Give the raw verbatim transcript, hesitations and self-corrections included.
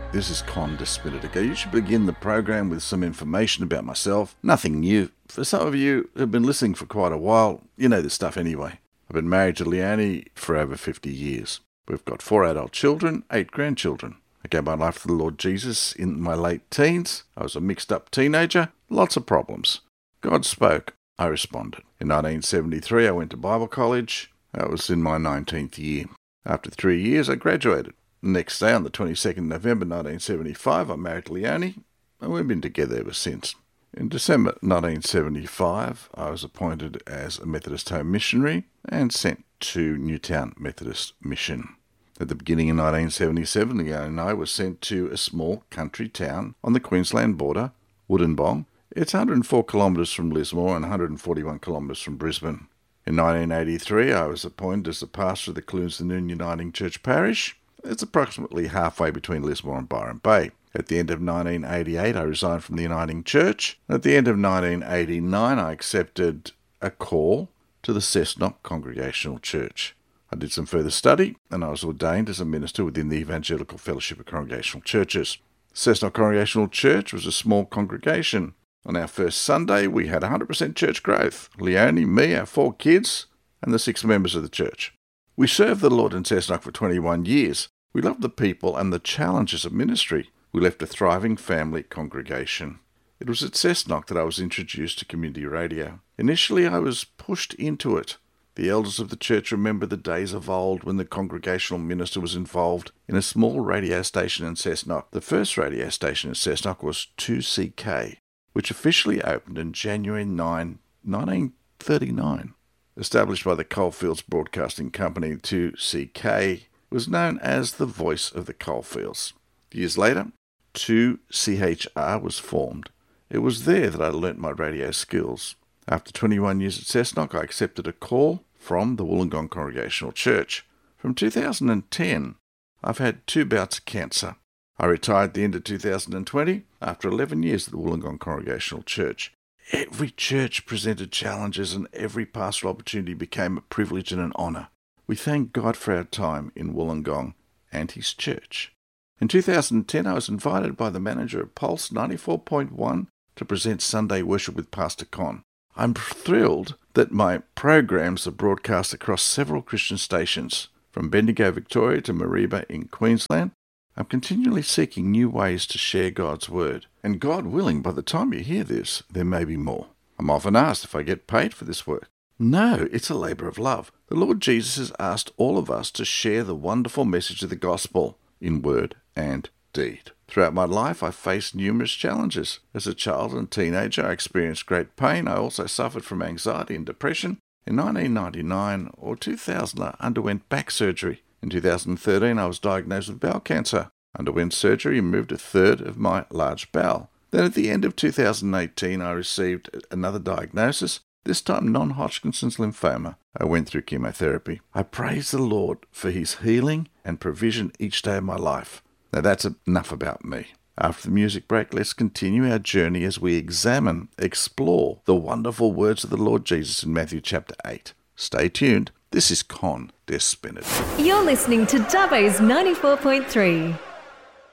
This is Con Despiridica. I usually begin the program with some information about myself. Nothing new. For some of you who've been listening for quite a while, you know this stuff anyway. I've been married to Leonie for over fifty years. We've got four adult children, eight grandchildren. I gave my life to the Lord Jesus in my late teens. I was a mixed-up teenager. Lots of problems. God spoke. I responded. In nineteen seventy-three, I went to Bible college. I was in my nineteenth year. After three years, I graduated. The next day, on the twenty-second of November nineteen seventy-five, I married Leonie, and we've been together ever since. In December nineteen seventy-five, I was appointed as a Methodist home missionary and sent to Newtown Methodist Mission. At the beginning of nineteen seventy-seven, Leonie and I were sent to a small country town on the Queensland border, Wollongong. It's one hundred four kilometres from Lismore and one hundred forty-one kilometres from Brisbane. In nineteen eighty-three, I was appointed as the pastor of the Clunesdon Uniting Church Parish. It's approximately halfway between Lismore and Byron Bay. At the end of nineteen eighty-eight, I resigned from the Uniting Church. At the end of nineteen eighty-nine, I accepted a call to the Cessnock Congregational Church. I did some further study, and I was ordained as a minister within the Evangelical Fellowship of Congregational Churches. Cessnock Congregational Church was a small congregation. On our first Sunday, we had one hundred percent church growth. Leonie, me, our four kids, and the six members of the church. We served the Lord in Cessnock for twenty-one years. We loved the people and the challenges of ministry. We left a thriving family congregation. It was at Cessnock that I was introduced to community radio. Initially, I was pushed into it. The elders of the church remember the days of old when the congregational minister was involved in a small radio station in Cessnock. The first radio station in Cessnock was two C K. Which officially opened in January ninth, nineteen thirty-nine. Established by the Coalfields Broadcasting Company, two C K was known as the Voice of the Coalfields. Years later, two C H R was formed. It was there that I learnt my radio skills. After twenty-one years at Cessnock, I accepted a call from the Wollongong Congregational Church. From two thousand ten, I've had two bouts of cancer. I retired at the end of two thousand twenty after eleven years at the Wollongong Congregational Church. Every church presented challenges and every pastoral opportunity became a privilege and an honour. We thank God for our time in Wollongong and his church. In two thousand ten, I was invited by the manager of Pulse ninety-four point one to present Sunday Worship with Pastor Con. I'm thrilled that my programs are broadcast across several Christian stations, from Bendigo, Victoria to Mareeba in Queensland. I'm continually seeking new ways to share God's word. And God willing, by the time you hear this, there may be more. I'm often asked if I get paid for this work. No, it's a labour of love. The Lord Jesus has asked all of us to share the wonderful message of the gospel in word and deed. Throughout my life, I faced numerous challenges. As a child and teenager, I experienced great pain. I also suffered from anxiety and depression. In nineteen ninety-nine or two thousand, I underwent back surgery. In two thousand thirteen, I was diagnosed with bowel cancer, underwent surgery and removed a third of my large bowel. Then at the end of two thousand eighteen, I received another diagnosis, this time non-Hodgkin's lymphoma. I went through chemotherapy. I praise the Lord for his healing and provision each day of my life. Now that's enough about me. After the music break, let's continue our journey as we examine, explore the wonderful words of the Lord Jesus in Matthew chapter eight. Stay tuned. This is Con Despiridica. You're listening to Dubbo's ninety-four point three.